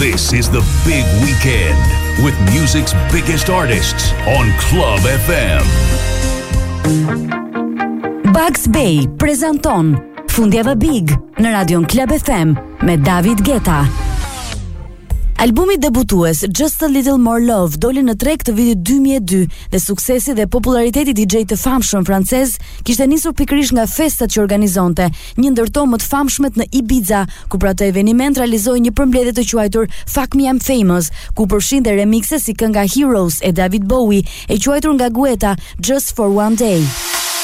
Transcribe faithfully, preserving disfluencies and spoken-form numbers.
This is the big weekend with music's biggest artists on Club F M. Bugs Bay prezanton Fundjava Big në Radion Club F M me David Guetta. Albumi debutues Just a Little More Love doli në treg të vitit dy mijë e dy dhe suksesi dhe populariteti D J të famshëm francez kishte nisur pikërisht nga festat që organizonte, një ndër to më të famshmet në Ibiza, ku për atë eveniment realizoi një përmbledhje të quajtur Fuck Me I'm Famous, ku përfshinte remikse si kënga Heroes e David Bowie, e quajtur nga Guetta Just for One Day.